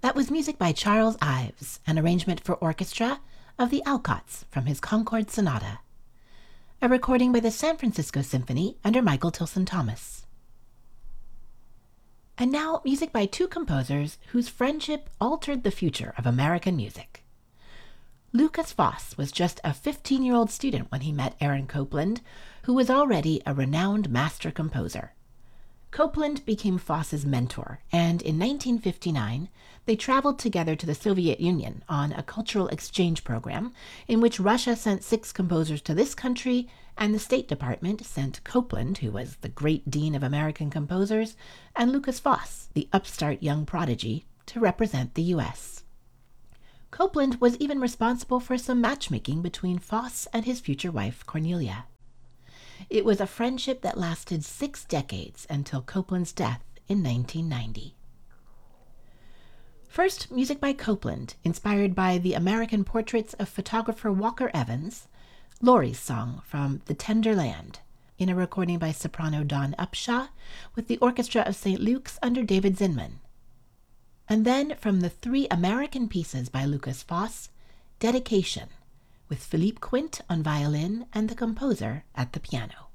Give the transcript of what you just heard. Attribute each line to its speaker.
Speaker 1: That was music by Charles Ives, an arrangement for orchestra of the Alcotts from his Concord Sonata, a recording by the San Francisco Symphony under Michael Tilson Thomas. And now, music by two composers whose friendship altered the future of American music. Lukas Foss was just a 15-year-old student when he met Aaron Copland, who was already a renowned master composer. Copland became Foss's mentor, and in 1959, they traveled together to the Soviet Union on a cultural exchange program in which Russia sent 6 composers to this country, and the State Department sent Copland, who was the great dean of American composers, and Lukas Foss, the upstart young prodigy, to represent the U.S. Copland was even responsible for some matchmaking between Foss and his future wife, Cornelia. It was a friendship that lasted 6 decades until Copland's death in 1990. First, music by Copland, inspired by the American portraits of photographer Walker Evans, Laurie's Song from The Tender Land, in a recording by soprano Dawn Upshaw with the Orchestra of St. Luke's under David Zinman. And then from the 3 American pieces by Lukas Foss, Dedication, with Philippe Quint on violin and the composer at the piano.